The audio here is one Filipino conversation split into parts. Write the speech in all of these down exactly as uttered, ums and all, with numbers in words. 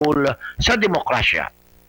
sa demokrasya.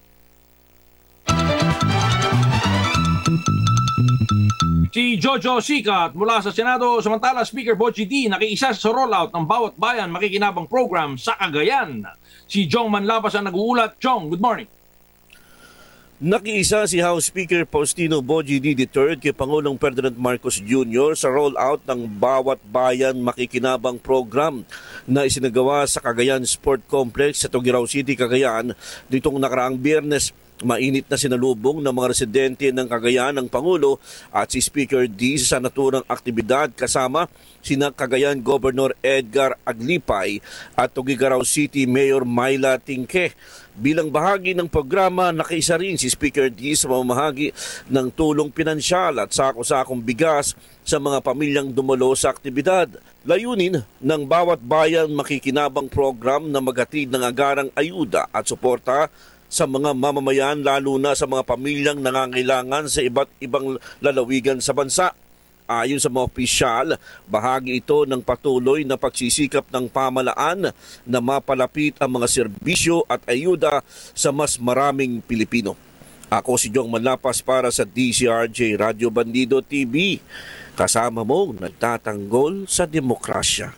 Si Jojo Sicat mula sa Senado, samantala Speaker Boji D nakiisa sa rollout ng Bawat Bayan Makikinabang program sa Cagayan. Si Jong Manlapas ang nag-uulat. Jong, good morning. Nakiisa si House Speaker Faustino Boji D. the third kay Pangulong Ferdinand Marcos Junior sa rollout ng Bawat Bayan Makikinabang program na isinagawa sa Cagayan Sport Complex sa Tugigaraw City, Cagayan nitong nakaraang Biyernes. Mainit na sinalubong ng mga residente ng Cagayan ng Pangulo at si Speaker D sa naturang aktibidad kasama sina Cagayan Governor Edgar Aglipay at Tugigaraw City Mayor Myla Tingke. Bilang bahagi ng programa, nakiisa rin si Speaker D sa mamahagi ng tulong pinansyal at sako-sakong bigas sa mga pamilyang dumalo sa aktibidad. Layunin ng Bawat Bayan Makikinabang program na maghatid ng agarang ayuda at suporta sa mga mamamayan, lalo na sa mga pamilyang nangangailangan sa iba't ibang lalawigan sa bansa. Ayon sa mga opisyal, bahagi ito ng patuloy na pagsisikap ng pamalaan na mapalapit ang mga serbisyo at ayuda sa mas maraming Pilipino. Ako si Jong Manlapas para sa D Z R J Radio Bandido T V. Kasama mo nagtatanggol sa demokrasya.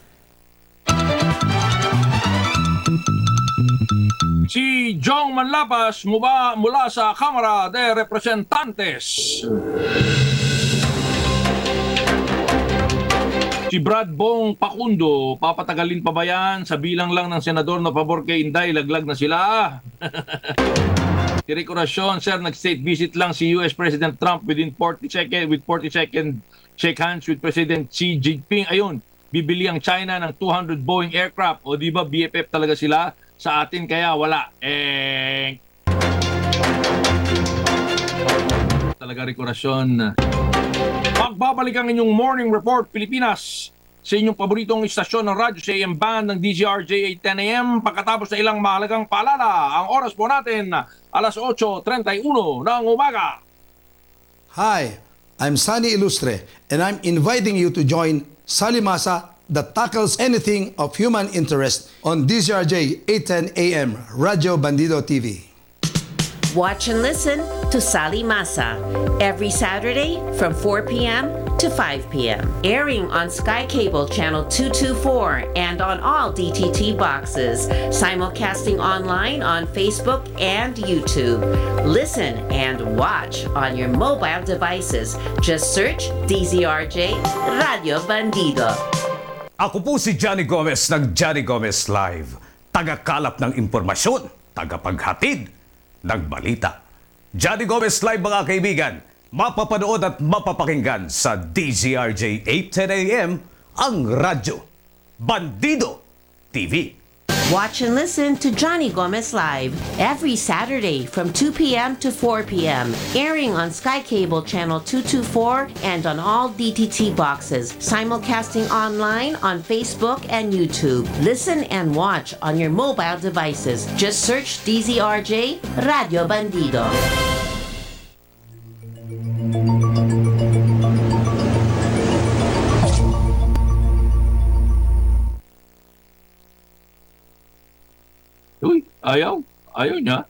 Si Jong Manlapas mula, mula sa Kamara de Representantes. Si Brad Bong Pacundo, papatagalin pa ba yan? Sa bilang lang ng senador na pabor kay Inday, laglag na sila. Si Rico Racion, sir, nag-state visit lang si U S President Trump within forty second, with forty second shake hands with President Xi Jinping. Ayun, bibili ang China ng two hundred Boeing aircraft. O di ba B F F talaga sila? Sa atin kaya wala. Eh... Talaga rekorasyon. Magbabalik ang inyong Morning Report Pilipinas sa inyong paboritong istasyon ng radyo sa A M Band ng D Z R J eight ten A M. Pagkatapos na ilang mahalagang paalala, ang oras po natin alas eight thirty-one ng umaga. Hi, I'm Sunny Ilustre and I'm inviting you to join Sally Masa that tackles anything of human interest on D Z R J eight ten A M Radio Bandido T V. Watch and listen to Sally Masa every Saturday from four p.m. to five p.m. Airing on Sky Cable Channel two twenty-four and on all D T T boxes. Simulcasting online on Facebook and YouTube. Listen and watch on your mobile devices. Just search D Z R J Radio Bandido. Ako po si Johnny Gomez ng Johnny Gomez Live. Tagakalap ng impormasyon, tagapaghatid ng balita. Johnny Gomez Live mga kaibigan, mapapanood at mapapakinggan sa D Z R J eight ten A M ang radyo Bandido T V. Watch and listen to Johnny Gomez Live every Saturday from two p.m. to four p.m. Airing on Sky Cable Channel two twenty-four and on all D T T boxes. Simulcasting online on Facebook and YouTube. Listen and watch on your mobile devices. Just search D Z R J Radio Bandido. Uy, ayaw. Ayaw niya.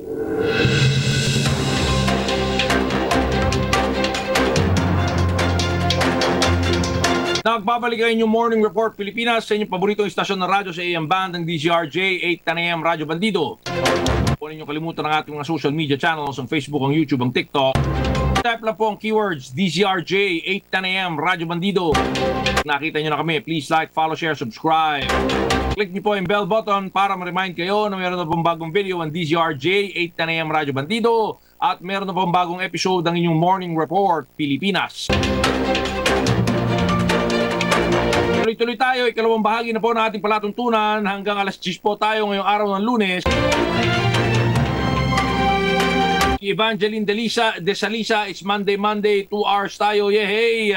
Nagbabalik ang inyong Morning Report Pilipinas sa inyong paboritong istasyon ng radyo sa A M Band ng D Z R J eight ten A M Radio Bandido. Huwag ninyong kalimutan ang ating mga social media channels, ang Facebook, ang YouTube, ang TikTok. Type lang po ang keywords D Z R J eight ten A M Radio Bandido. Nakita nyo na kami, please like, follow, share, subscribe. Click niyo po yung bell button para ma-remind kayo na meron na pong bagong video ang D Z R J eight ten A M Radio Bandido at meron na pong bagong episode ng inyong Morning Report Pilipinas. Tuloy-tuloy tayo, ikalawang bahagi na po ng ating palatuntunan hanggang alas diyes po tayo ngayong araw ng Lunes. Evangeline Delisa, Desalisa, it's Monday, Monday, two hours tayo, yehey!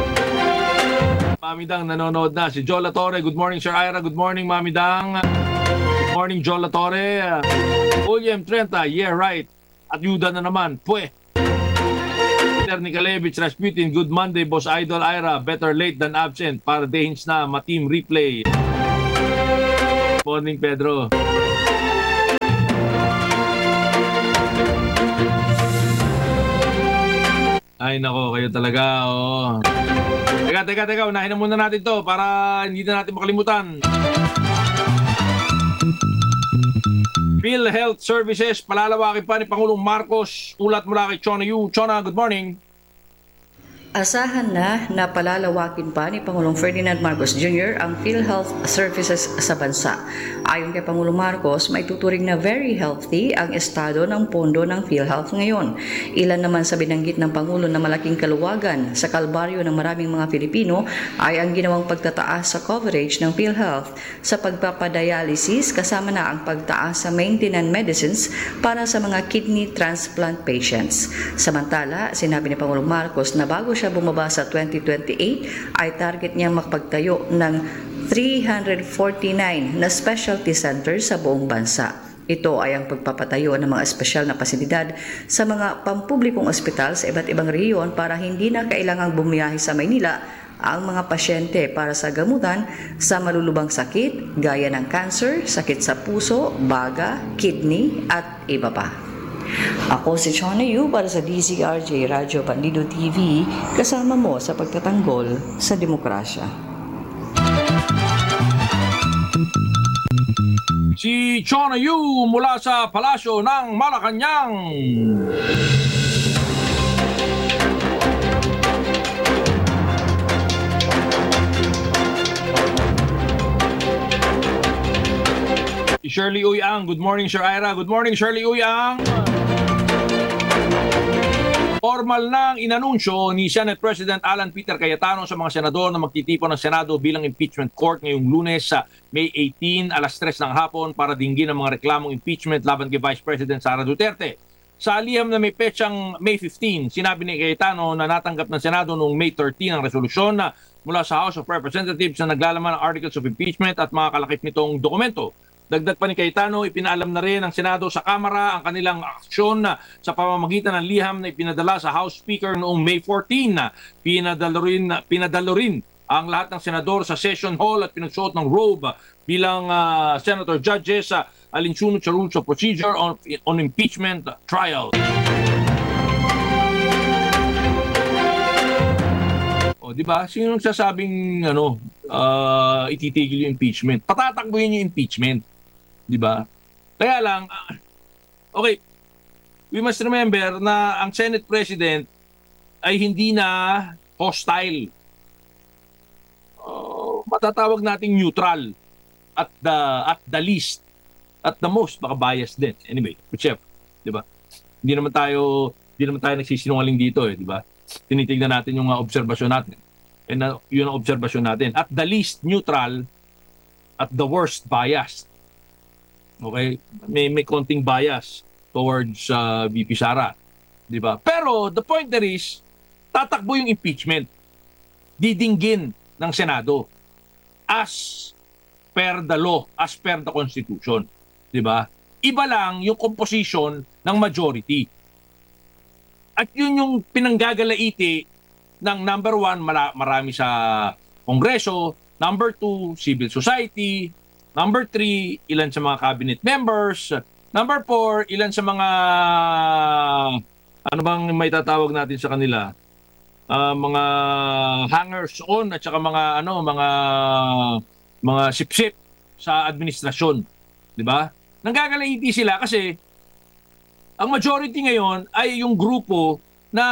Mami Dang nanonood na. Si Jola Torre, good morning Sir Ira, good morning Mami Dang. Good morning Jola Torre. William Trenta, yeah right. At Yuda na naman, pwe. Peter Nikalevich Rasputin, good Monday Boss Idol Ira, better late than absent para Dehins na ma-team replay. Morning Pedro. Ay, nako, kayo talaga, oh. Teka, teka, teka, unahin na muna natin to para hindi na natin makalimutan. PhilHealth Services, palalawakin pa ni Pangulong Marcos. Ulat mula kay Chona Yu. Chona, good morning. Asahan na na palalawakin pa ni Pangulong Ferdinand Marcos Junior ang PhilHealth Services sa bansa. Ayon kay Pangulong Marcos, may tuturing na very healthy ang estado ng pondo ng PhilHealth ngayon. Ilan naman sa binanggit ng Pangulo na malaking kaluwagan sa kalbaryo ng maraming mga Pilipino ay ang ginawang pagtataas sa coverage ng PhilHealth sa pagpapadialysis kasama na ang pagtaas sa maintenance medicines para sa mga kidney transplant patients. Samantala, sinabi ni Pangulong Marcos na bago siya bumaba sa twenty twenty-eight ay target niyang makapagtayo ng three hundred forty-nine na specialty centers sa buong bansa. Ito ay ang pagpapatayo ng mga espesyal na pasilidad sa mga pampublikong ospital sa iba't ibang rehiyon para hindi na kailangang bumiyahe sa Maynila ang mga pasyente para sa gamutan sa malulubang sakit gaya ng cancer, sakit sa puso, baga, kidney at iba pa. Ako si Chona Yu para sa D Z R J Radyo Bandido T V, kasama mo sa pagtatanggol sa demokrasya. Si Chona Yu mula sa Palasyo ng Malacanang. Si Shirley Uyang. Good morning, Sir Ira. Good morning, Shirley Uyang. Formal nang inanunsyo ni Senate President Alan Peter Cayetano sa mga senador na magtitipon ng Senado bilang impeachment court ngayong Lunes sa May eighteen, alas tres ng hapon para dinggin ang mga reklamong impeachment laban kay Vice President Sara Duterte. Sa aliham na may petsang May fifteen, sinabi ni Cayetano na natanggap ng Senado noong May thirteen ang resolusyon na mula sa House of Representatives na naglalaman ng articles of impeachment at mga kalakip nitong dokumento. Dagdag pa ni Cayetano, ipinaalam na rin ng Senado sa Kamara ang kanilang aksyon sa pamamagitan ng liham na ipinadala sa House Speaker noong May fourteen. Pinadalo rin, pinadalo rin ang lahat ng senador sa session hall at pinagsuot ng robe bilang uh, senator judges sa uh, alinsunod sa rules of procedure on, on impeachment trial. O, di ba? Sino nagsasabing ano, uh, ititigil yung impeachment? Patatakbuhin yung impeachment. Di ba? Kaya lang, uh, okay, we must remember na ang Senate President ay hindi na hostile. Uh, matatawag nating neutral at the at the least, at the most baka biased din. Anyway, whichever, di ba? Hindi naman tayo hindi naman tayo nagsisinungaling dito eh, di ba? Tinitingnan natin yung uh, obserbasyon natin. And uh, yun ang obserbasyon natin. At the least neutral, at the worst biased. Okay? May may konting bias towards uh, V P Sara, 'di ba? Pero the point there is tatakbo yung impeachment. Didinggin ng Senado as per the law, as per the Constitution, 'di ba? Iba lang yung composition ng majority. At yun yung pinanggagalaiti ng number one, marami sa Kongreso, number two, civil society, number three, ilan sa mga cabinet members, number four, ilan sa mga, ano bang may tatawag natin sa kanila? Uh, mga hangers-on at saka mga, ano, mga, mga sip-sip sa administrasyon. Di ba? Nanggagalaiti sila kasi ang majority ngayon ay yung grupo na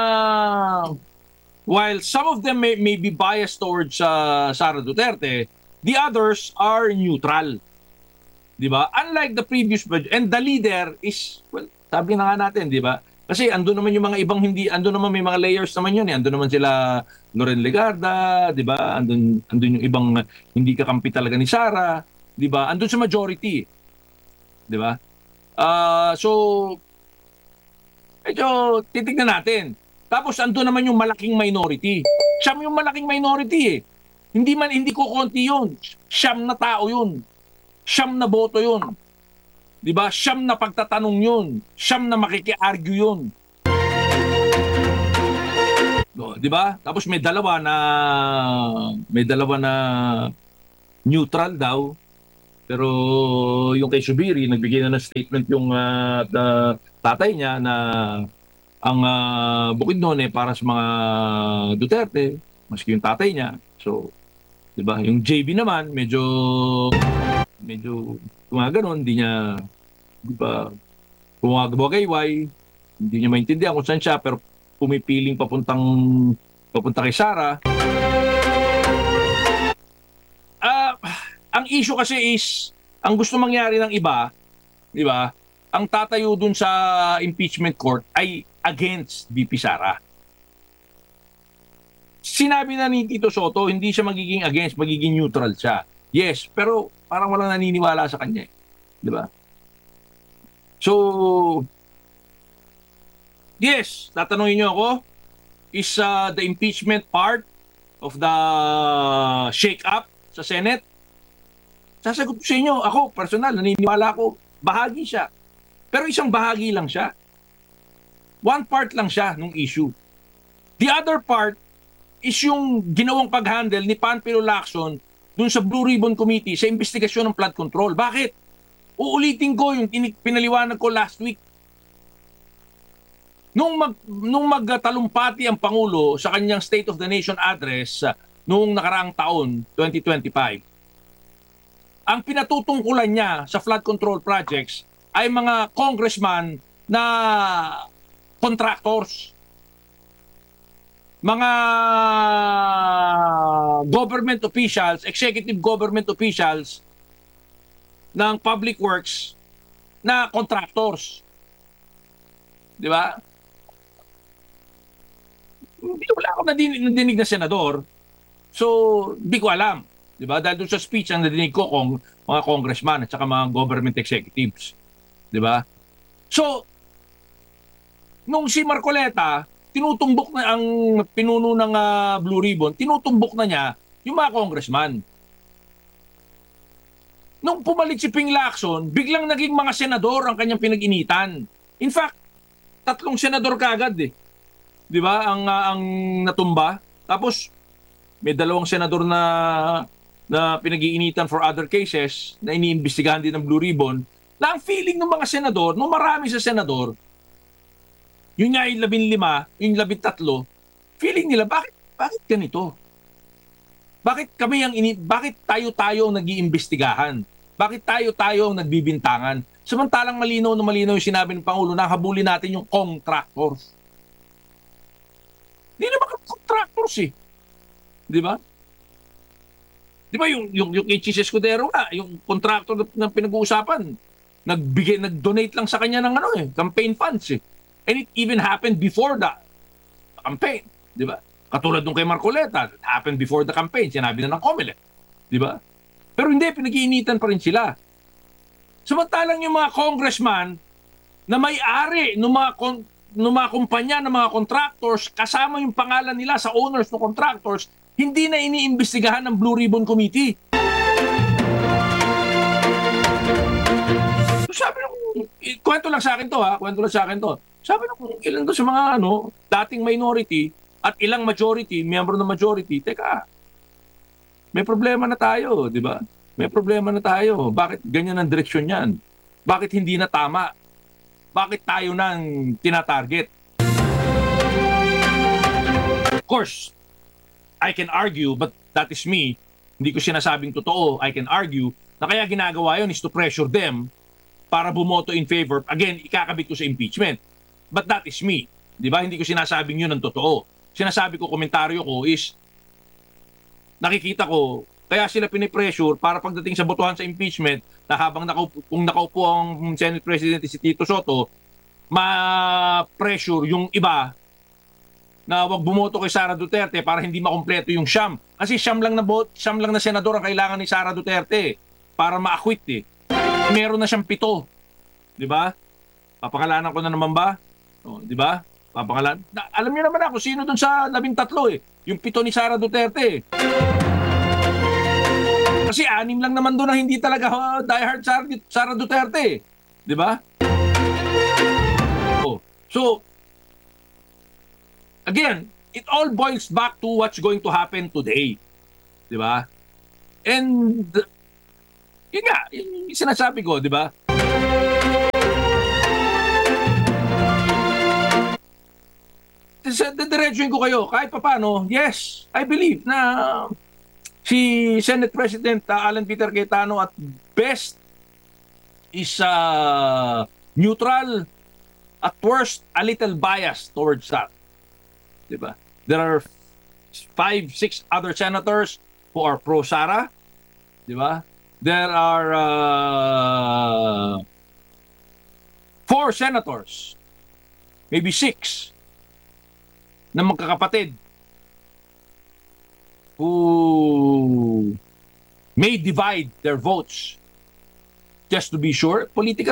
while some of them may, may be biased towards uh, Sara Duterte, the others are neutral. Di ba? Unlike the previous budget. And the leader is, well, sabi na nga natin, di ba? Kasi andun naman yung mga ibang hindi, andun naman may mga layers naman yun. Eh. Andun naman sila Loren Legarda, di ba? Andun, andun yung ibang hindi kakampi talaga ni Sara, di ba? Andun sa majority. Di ba? Uh, so, medyo titignan natin. Tapos andun naman yung malaking minority. Siyam yung malaking minority eh. Hindi man, hindi ko konti yun. Siyam na tao yun. Siyam na boto yun. Di ba? Siyam na pagtatanong yun. Siyam na makiki-argue yun. No, di ba? Tapos may dalawa na may dalawa na neutral daw. Pero yung kay Subiri, nagbigay na ng statement yung uh, tatay niya na ang uh, Bukidnon eh para sa mga Duterte, maski yung tatay niya. So, 'di ba? Yung J B naman medyo medyo gumagano, hindi niya, 'di ba? Gumagawa-gayway, hindi niya maintindihan kung saan siya, pero pumipiling papuntang papunta kay Sara. Ah, uh, ang issue kasi is ang gusto mangyari ng iba, 'di ba? Ang tatayo dun sa impeachment court ay against V P Sara. Sinabi na ni Tito Soto, hindi siya magiging against, magiging neutral siya. Yes, pero parang walang naniniwala sa kanya, eh. 'Di ba? So, yes, tatanungin niyo ako, is uh, the impeachment part of the shake-up sa Senate? Sasagot ko sa inyo, ako, personal, naniniwala ako, bahagi siya. Pero isang bahagi lang siya. One part lang siya nung issue. The other part is yung ginawang pag-handle ni Panfilo Lacson dun sa Blue Ribbon Committee sa investigasyon ng flood control. Bakit? Uulitin ko yung pinaliwanag ko last week. Nung, mag, nung magtalumpati ang Pangulo sa kanyang State of the Nation address uh, noong nakaraang taon, twenty twenty-five, ang pinatutungkulan niya sa flood control projects ay mga congressman na contractors, mga government officials, executive government officials ng public works na contractors. Di ba? Hindi wala ako nadinig, nadinig na senador. So, hindi ko alam. Di ba? Dahil doon sa speech ang nadinig ko kung mga congressman at saka mga government executives. Di ba? So, nung si Marcoleta, tinutumbok na ang pinuno ng uh, Blue Ribbon, tinutumbok na niya yung mga congressman. Nung pumalit si Ping Lacson, biglang naging mga senador ang kanyang pinag-initan. In fact, tatlong senador kaagad eh. Di ba? Ang, uh, ang natumba. Tapos, may dalawang senador na na pinag-iinitan for other cases na iniimbestigahan din ng Blue Ribbon, na ang feeling ng mga senador, nung marami sa senador, yun nga yung labing lima, yung labing tatlo, feeling nila, bakit, bakit ganito? Bakit kami ang ini, bakit tayo-tayo ang nag-iimbestigahan? Bakit tayo-tayo ang nagbibintangan? Samantalang malinaw na malinaw yung sinabi ng Pangulo na habulin natin yung contractors. Hindi naman contractors eh. Di ba? Di ba yung, yung, yung H S Escudero nga, yung contractor na, na pinag-uusapan, nagbigay, nag-donate lang sa kanya ng ano eh, campaign funds eh. And it even happened before the campaign, di ba? Katulad nung kay Marcoleta, it happened before the campaign, sinabi na ng COMELEC, di ba? Pero hindi, pinag-iinitan pa rin sila. Samantalang yung mga congressman na may-ari ng mga, kon- ng mga kumpanya, ng mga contractors, kasama yung pangalan nila sa owners ng contractors, hindi na iniimbestigahan ng Blue Ribbon Committee. So sabi nung, kwento lang sa akin to ha, kwento lang sa akin to. Sabi nung ilan to sa mga ano, dating minority at ilang majority, miyembro ng majority, teka, may problema na tayo, di ba? May problema na tayo. Bakit ganyan ang direksyon yan? Bakit hindi na tama? Bakit tayo nang tinatarget? Of course, I can argue, but that is me. Hindi ko sinasabing totoo. I can argue na kaya ginagawa yun is to pressure them para bumoto in favor. Again, ikakabit ko sa impeachment. But that is me. Di ba? Hindi ko sinasabing yun ang totoo. Sinasabi ko, komentaryo ko is, nakikita ko, kaya sila pinipressure para pagdating sa botohan sa impeachment, na habang nakaupo, kung nakaupo ang Senate President si Tito Soto, ma-pressure yung iba na wag bumoto kay Sara Duterte para hindi makumpleto yung siyam. Kasi siyam lang na, bot, siyam lang na senador ang kailangan ni Sara Duterte para ma-acquit eh. Meron na siyang pito. Di ba? Papangalanan ko na naman ba? O, di ba? Papangalan. Na, alam niyo naman ako sino doon sa labing tatlo eh. Yung pito ni Sara Duterte. Kasi anim lang naman doon na hindi talaga uh, diehard Sara, Sara Duterte. Di ba? Oh. So, again, it all boils back to what's going to happen today. Di ba? And, yun nga, yun yung sinasabi ko, di ba? diretsuhin ko kayo. Kahit papano, yes, I believe na si Senate President uh, Alan Peter Cayetano at best is uh, neutral, at worst, a little biased towards that. Diba? There are five, six other senators who are pro-Sara. Diba? There are uh, four senators, maybe six, na magkakapatid who may divide their votes just to be sure. Political